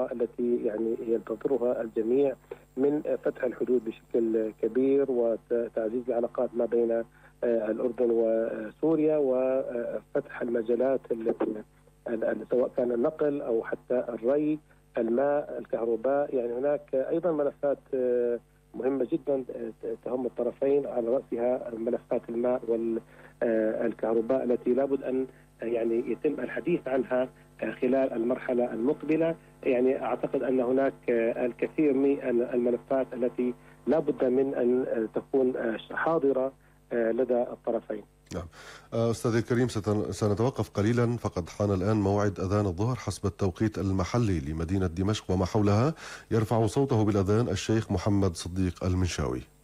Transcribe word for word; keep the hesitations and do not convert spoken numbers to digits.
التي يعني ينتظرها الجميع من فتح الحدود بشكل كبير وتعزيز العلاقات ما بين الأردن وسوريا وفتح المجالات سواء كان النقل أو حتى الري، الماء، الكهرباء. يعني هناك أيضا ملفات مهمة جدا تهم الطرفين، على رأسها ملفات الماء والكهرباء التي لابد أن يعني يتم الحديث عنها خلال المرحلة المقبلة. يعني أعتقد أن هناك الكثير من الملفات التي لابد من أن تكون حاضرة لدى الطرفين. نعم. أستاذ الكريم، سنتوقف قليلا، فقد حان الآن موعد أذان الظهر حسب التوقيت المحلي لمدينة دمشق وما حولها. يرفع صوته بالأذان الشيخ محمد صديق المنشاوي.